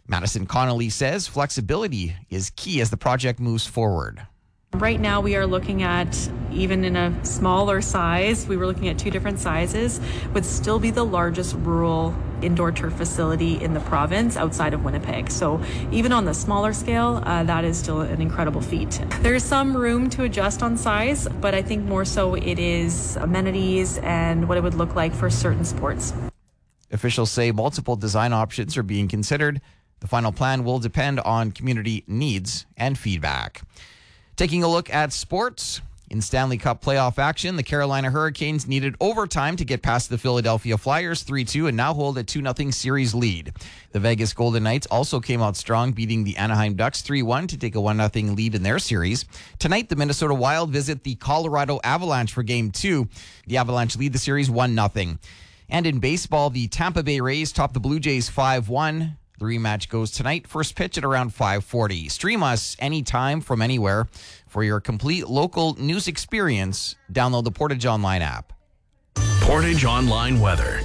Madison Connolly says flexibility is key as the project moves forward. Right now we are looking at, even in a smaller size, we were looking at 2 different sizes, would still be the largest rural indoor turf facility in the province outside of Winnipeg. So even on the smaller scale, that is still an incredible feat. There is some room to adjust on size, but I think more so it is amenities and what it would look like for certain sports. Officials say multiple design options are being considered. The final plan will depend on community needs and feedback. Taking a look at sports. In Stanley Cup playoff action, the Carolina Hurricanes needed overtime to get past the Philadelphia Flyers 3-2 and now hold a 2-0 series lead. The Vegas Golden Knights also came out strong, beating the Anaheim Ducks 3-1 to take a 1-0 lead in their series. Tonight, the Minnesota Wild visit the Colorado Avalanche for Game 2. The Avalanche lead the series 1-0. And in baseball, the Tampa Bay Rays top the Blue Jays 5-1. The rematch goes tonight, first pitch at around 5:40. Stream us anytime from anywhere. For your complete local news experience, download the Portage Online app. Portage Online weather.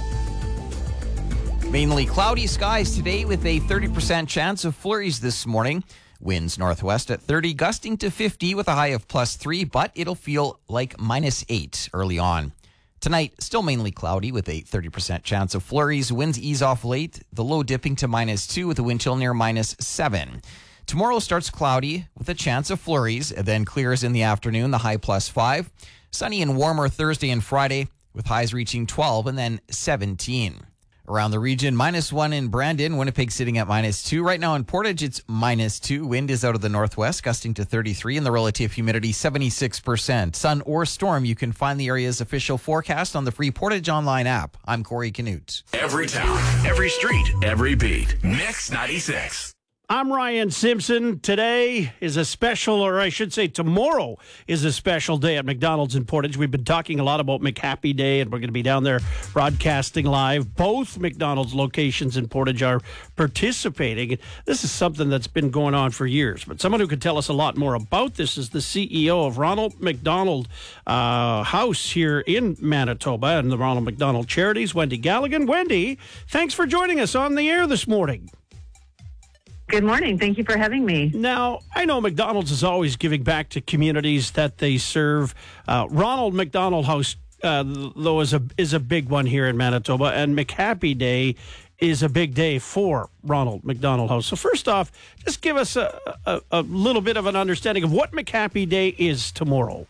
Mainly cloudy skies today with a 30% chance of flurries this morning. Winds northwest at 30, gusting to 50 with a high of +3, but it'll feel like -8 early on. Tonight, still mainly cloudy with a 30% chance of flurries. Winds ease off late, the low dipping to -2 with a wind chill near -7. Tomorrow starts cloudy with a chance of flurries, then clears in the afternoon, the high +5. Sunny and warmer Thursday and Friday with highs reaching 12 and then 17. Around the region, -1 in Brandon, Winnipeg sitting at -2. Right now in Portage, it's -2. Wind is out of the northwest, gusting to 33, and the relative humidity 76%. Sun or storm, you can find the area's official forecast on the free Portage Online app. I'm Corey Canute. Every town, every street, every beat. Mix 96. I'm Ryan Simpson. Today is a special, or I should say tomorrow is a special day at McDonald's in Portage. We've been talking a lot about McHappy Day, and we're going to be down there broadcasting live. Both McDonald's locations in Portage are participating. This is something that's been going on for years, but someone who could tell us a lot more about this is the CEO of Ronald McDonald House here in Manitoba and the Ronald McDonald Charities, Wendy Galligan. Wendy, thanks for joining us on the air this morning. Good morning. Thank you for having me. Now, I know McDonald's is always giving back to communities that they serve. Ronald McDonald House, though, is a big one here in Manitoba, and McHappy Day is a big day for Ronald McDonald House. So first off, just give us a little bit of an understanding of what McHappy Day is tomorrow.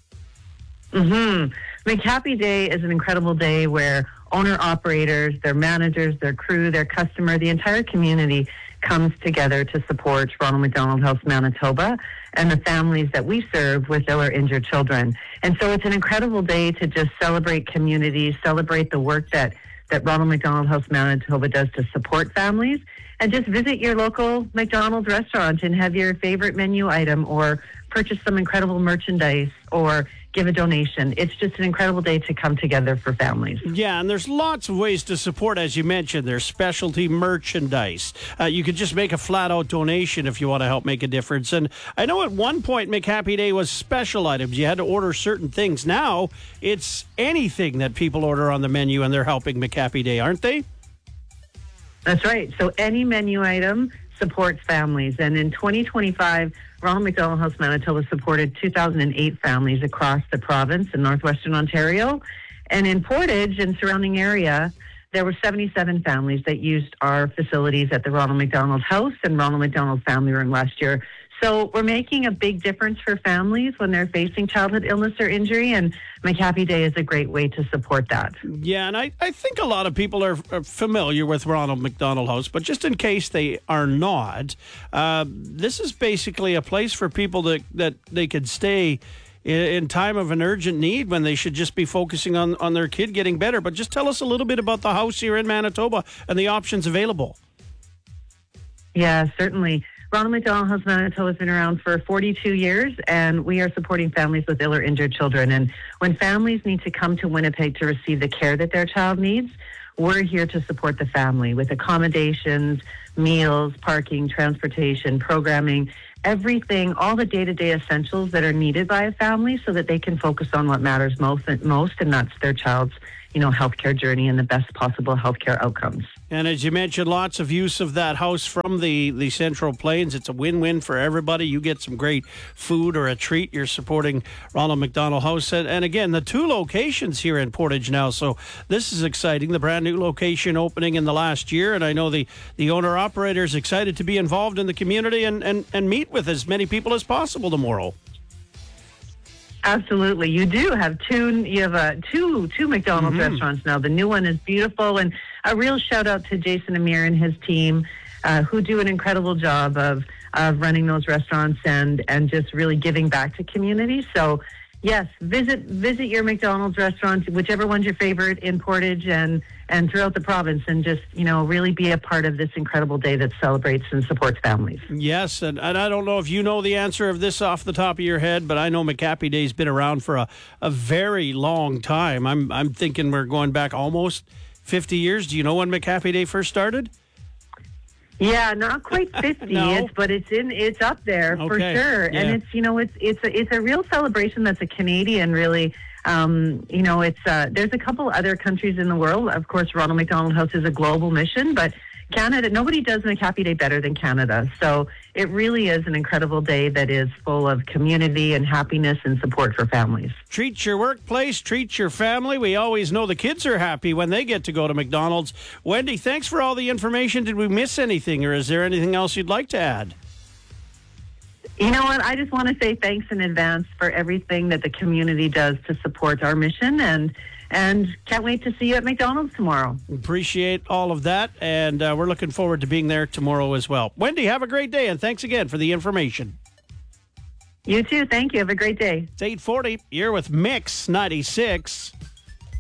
McHappy Day is an incredible day where owner-operators, their managers, their crew, their customer, the entire community comes together to support Ronald McDonald House Manitoba and the families that we serve with ill or injured children. And so it's an incredible day to just celebrate communities, celebrate the work that Ronald McDonald House Manitoba does to support families, and just visit your local McDonald's restaurant and have your favorite menu item or purchase some incredible merchandise or give a donation. It's just an incredible day to come together for families. Yeah, and there's lots of ways to support, as you mentioned. There's specialty merchandise. You could just make a flat-out donation if you want to help make a difference. And I know at one point McHappy Day was special items. You had to order certain things. Now it's anything that people order on the menu, and they're helping McHappy Day, aren't they? That's right. So any menu item supports families. And in 2025, Ronald McDonald House Manitoba supported 2,008 families across the province in northwestern Ontario. And in Portage and surrounding area, there were 77 families that used our facilities at the Ronald McDonald House and Ronald McDonald Family Room last year. So we're making a big difference for families when they're facing childhood illness or injury, and McHappy Day is a great way to support that. Yeah, and I think a lot of people are familiar with Ronald McDonald House, but just in case they are not, this is basically a place for people that they could stay in time of an urgent need when they should just be focusing on their kid getting better. But just tell us a little bit about the house here in Manitoba and the options available. Yeah, certainly. Ronald McDonald House Manitoba has been around for 42 years, and we are supporting families with ill or injured children. And when families need to come to Winnipeg to receive the care that their child needs, we're here to support the family with accommodations, meals, parking, transportation, programming, everything, all the day-to-day essentials that are needed by a family so that they can focus on what matters most, and that's their child's healthcare journey and the best possible healthcare outcomes. And as you mentioned, lots of use of that house from the Central Plains. It's a win-win for everybody. You get some great food or a treat. You're supporting Ronald McDonald House. And again, the 2 locations here in Portage now. So this is exciting. The brand new location opening in the last year. And I know the owner-operator is excited to be involved in the community and meet with as many people as possible tomorrow. Absolutely. You do have two McDonald's restaurants now. The new one is beautiful, and a real shout out to Jason Amir and his team, who do an incredible job of running those restaurants and just really giving back to community. So yes, visit your McDonald's restaurant, whichever one's your favorite in Portage and throughout the province, and just, really be a part of this incredible day that celebrates and supports families. Yes, and I don't know if you know the answer of this off the top of your head, but I know McHappy Day's been around for a very long time. I'm thinking we're going back almost 50 years. Do you know when McHappy Day first started? Yeah, not quite 50, No. but it's up there for sure. Yeah. And it's a real celebration that's a Canadian really. There's a couple other countries in the world. Of course, Ronald McDonald House is a global mission, but Canada, nobody does McHappy Day better than Canada. So it really is an incredible day that is full of community and happiness and support for families. Treat your workplace, treat your family. We always know the kids are happy when they get to go to McDonald's. Wendy, thanks for all the information. Did we miss anything, or is there anything else you'd like to add? You know what? I just want to say thanks in advance for everything that the community does to support our mission, and can't wait to see you at McDonald's tomorrow. Appreciate all of that, and we're looking forward to being there tomorrow as well. Wendy, have a great day, and thanks again for the information. You too. Thank you. Have a great day. It's 8:40. You're with Mix 96.